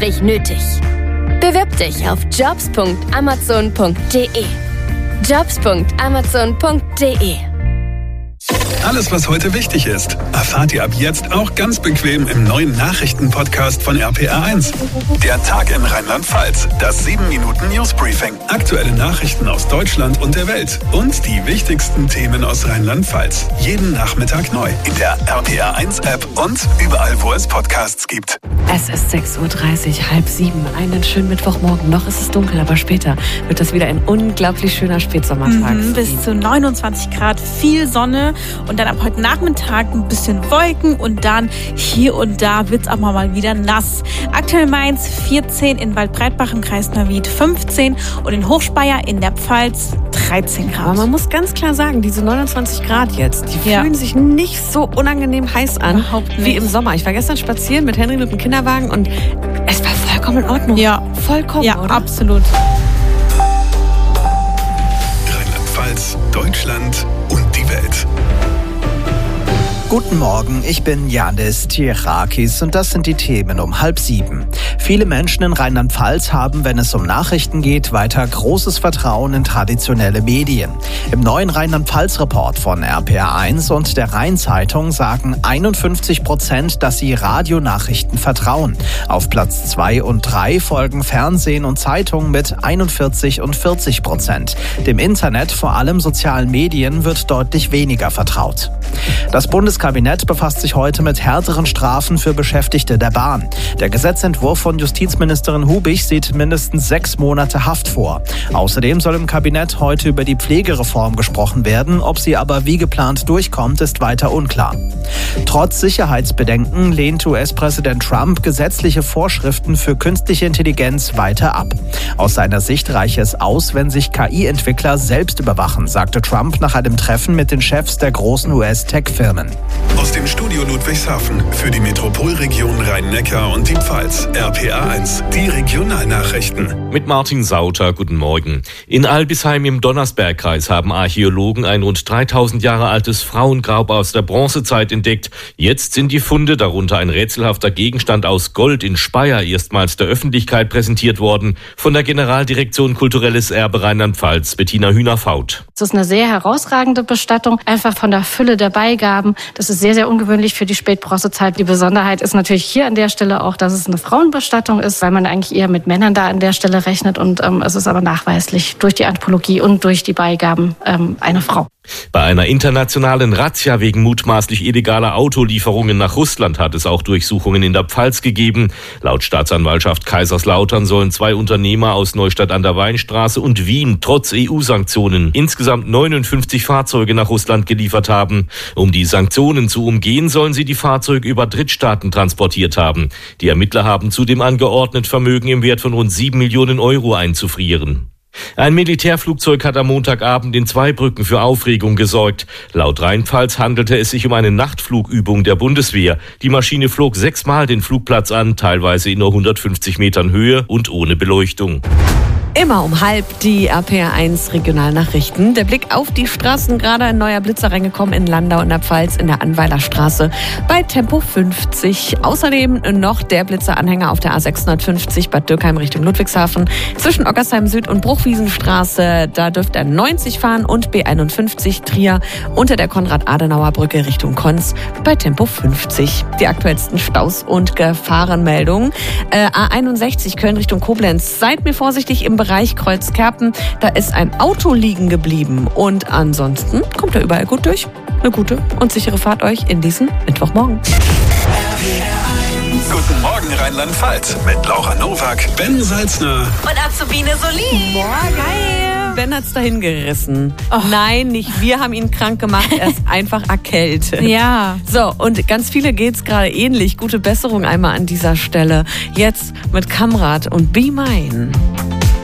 wirklich nötig. Bewirb dich auf jobs.amazon.de. jobs.amazon.de. Alles, was heute wichtig ist, erfahrt ihr ab jetzt auch ganz bequem im neuen Nachrichtenpodcast von RPR1. Der Tag in Rheinland-Pfalz, das 7-Minuten-Newsbriefing, aktuelle Nachrichten aus Deutschland und der Welt und die wichtigsten Themen aus Rheinland-Pfalz. Jeden Nachmittag neu in der RPR1-App und überall, wo es Podcasts gibt. Es ist 6.30 Uhr, 6:30. Einen schönen Mittwochmorgen. Noch ist es dunkel, aber später wird das wieder ein unglaublich schöner Spätsommertag. Bis zu 29 Grad, viel Sonne und dann ab heute Nachmittag ein bisschen Wolken und dann hier und da wird es auch mal wieder nass. Aktuell Mainz 14, in Waldbreitbach im Kreis Neuwied 15 und in Hochspeyer in der Pfalz 13 Grad. Aber man muss ganz klar sagen, diese 29 Grad jetzt, die fühlen sich nicht so unangenehm heiß an wie im Sommer. Ich war gestern spazieren mit Henry mit dem Kinderwagen und es war vollkommen in Ordnung. Ja, vollkommen, ja, oder? Absolut. Rheinland-Pfalz, Deutschland und die Welt. Guten Morgen, ich bin Janis Tirakis und das sind die Themen um 6:30. Viele Menschen in Rheinland-Pfalz haben, wenn es um Nachrichten geht, weiter großes Vertrauen in traditionelle Medien. Im neuen Rheinland-Pfalz-Report von RPR1 und der Rhein-Zeitung sagen 51%, dass sie Radionachrichten vertrauen. Auf Platz 2 und 3 folgen Fernsehen und Zeitung mit 41 und 40%. Dem Internet, vor allem sozialen Medien, wird deutlich weniger vertraut. Das Bundeskabinett befasst sich heute mit härteren Strafen für Beschäftigte der Bahn. Der Gesetzentwurf von Justizministerin Hubich sieht mindestens 6 Monate Haft vor. Außerdem soll im Kabinett heute über die Pflegereform gesprochen werden. Ob sie aber wie geplant durchkommt, ist weiter unklar. Trotz Sicherheitsbedenken lehnt US-Präsident Trump gesetzliche Vorschriften für künstliche Intelligenz weiter ab. Aus seiner Sicht reiche es aus, wenn sich KI-Entwickler selbst überwachen, sagte Trump nach einem Treffen mit den Chefs der großen US-Tech-Firmen. Aus dem Studio Ludwigshafen für die Metropolregion Rhein-Neckar und die Pfalz. RPR1, die Regionalnachrichten. Mit Martin Sauter, guten Morgen. In Albisheim im Donnersbergkreis haben Archäologen ein rund 3000 Jahre altes Frauengrab aus der Bronzezeit entdeckt. Jetzt sind die Funde, darunter ein rätselhafter Gegenstand aus Gold in Speyer, erstmals der Öffentlichkeit präsentiert worden. Von der Generaldirektion Kulturelles Erbe Rheinland-Pfalz, Bettina Hühner-Faut. Es ist eine sehr herausragende Bestattung, einfach von der Fülle der Beigaben. Das ist sehr, sehr ungewöhnlich für die Spätbronzezeit. Die Besonderheit ist natürlich hier an der Stelle auch, dass es eine Frauenbestattung ist, weil man eigentlich eher mit Männern da an der Stelle rechnet. Und es ist aber nachweislich durch die Anthropologie und durch die Beigaben eine Frau. Bei einer internationalen Razzia wegen mutmaßlich illegaler Autolieferungen nach Russland hat es auch Durchsuchungen in der Pfalz gegeben. Laut Staatsanwaltschaft Kaiserslautern sollen 2 Unternehmer aus Neustadt an der Weinstraße und Wien trotz EU-Sanktionen insgesamt 59 Fahrzeuge nach Russland geliefert haben. Um die Sanktionen zu umgehen, sollen sie die Fahrzeuge über Drittstaaten transportiert haben. Die Ermittler haben zudem angeordnet, Vermögen im Wert von rund 7 Millionen Euro einzufrieren. Ein Militärflugzeug hat am Montagabend in Zweibrücken für Aufregung gesorgt. Laut Rheinpfalz handelte es sich um eine Nachtflugübung der Bundeswehr. Die Maschine flog 6-mal den Flugplatz an, teilweise in nur 150 Metern Höhe und ohne Beleuchtung. Immer um 6:30 die RPR1 Regionalnachrichten. Der Blick auf die Straßen, gerade ein neuer Blitzer reingekommen in Landau in der Pfalz in der Annweiler Straße bei Tempo 50. Außerdem noch der Blitzeranhänger auf der A650 Bad Dürkheim Richtung Ludwigshafen zwischen Ockersheim Süd und Bruchwiesenstraße. Da dürfte er 90 fahren und B51 Trier unter der Konrad-Adenauer-Brücke Richtung Konz bei Tempo 50. Die aktuellsten Staus und Gefahrenmeldungen. A61 Köln Richtung Koblenz. Seid mir vorsichtig im Bereich Kreuzkerpen. Da ist ein Auto liegen geblieben. Und ansonsten kommt er überall gut durch. Eine gute und sichere Fahrt euch in diesen Mittwochmorgen. Guten Morgen Rheinland-Pfalz mit Laura Nowak, Ben Salzner Und Azubine Solin. Boah, geil. Ben hat's dahin gerissen. Nein, nicht wir haben ihn krank gemacht. Er ist einfach erkältet. Ja. So, und ganz viele geht's gerade ähnlich. Gute Besserung einmal an dieser Stelle. Jetzt mit Kamrat und Be Mine.